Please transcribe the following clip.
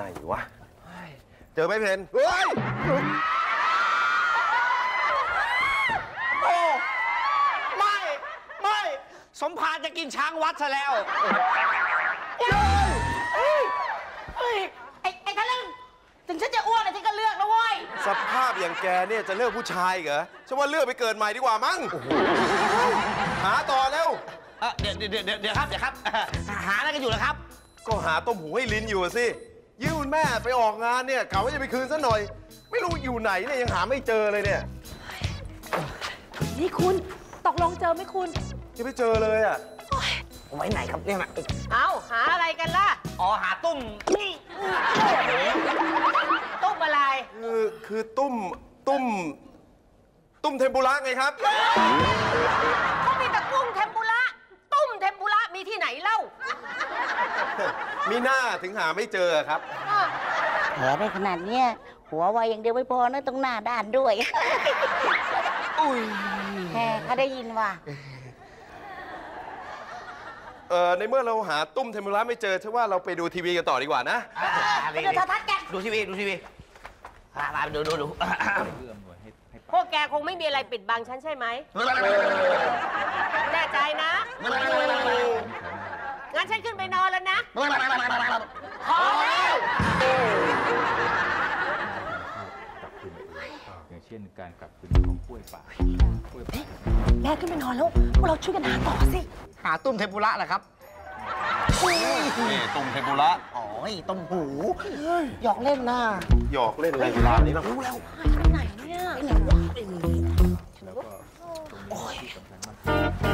ไหนวะเจอไหมเพนเฮ้ยโอ้ไม่สมภารจะกินช้างวัดซะแล้วไอ้ทะลึ่งถึงฉันจะอ้วนแต่ฉันก็เลือกนะเว้ยสภาพอย่างแกเนี่ยจะเลือกผู้ชายเหรอฉันว่าเลือกไปเกิดใหม่ดีกว่ามั้งหาต่อเร็วเดี๋ยวครับหาอะไรกันอยู่เหรอครับก็หาต้มหูให้ลินอยู่สิยืมแม่ไปออกงานเนี่ยกะว่าจะไปคืนซะหน่อยไม่รู้อยู่ไหนเนี่ยยังหาไม่เจอเลยเนี่ยนี่คุณตกลงเจอไหมคุณยังไม่เจอเลยอ่ะไว้ไหนครับเนี่ยนะเอาหาอะไรกันล่ะอ๋อหาตุ้มตุ้มอะไรคือตุ้มเทมปุระไงครับเขามีแต่กุ้งเทมปุระตุ้มเทมปุระมีที่ไหนเล่ามีหน้าถึงหาไม่เจอครับแผลได้ขนาดเนี้ยหัวไวอย่างเดียวไม่พอนะต้องหน้าด้านด้วยแหมเขาได้ยินว่ะในเมื่อเราหาตุ้มเทมปุระไม่เจอฉันว่าเราไปดูทีวีกันต่อดีกว่านะไปดูโทรทัศน์กันดูทีวีมาดูพวกแกคงไม่มีอะไรปิดบังฉันใช่ไหมแน่ใจนะงั้นฉันขึ้นไปนอนแล้วนะพอแล้วอย่างเช่นการกลับคืนของกล้วยป่าแม่ขึ้นไปนอนแล้วพวกเราช่วยกันหาต่อสิหาตุ้มเทมปุระเหรอครับนี่ตุ้มเทมปุระอ๋อต้มหูหยอกเล่นนะหยอกเล่นอะไรเวลานี้นะรู้แล้วไปไหนเนี่ยไปไหนวะ